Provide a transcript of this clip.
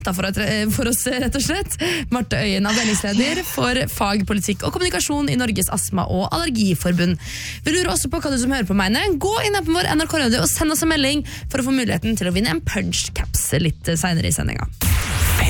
for oss, rett og slett. Marte Øyen, avdelingsleder for fag, politikk og kommunikasjon i Norges Astma- og Allergiforbund. Vi lurer også på hva du som hører på mener. Gå inn på vår NRK Radio og send oss en melding for å få muligheten til å vinne en punch caps litt senere i sendinga.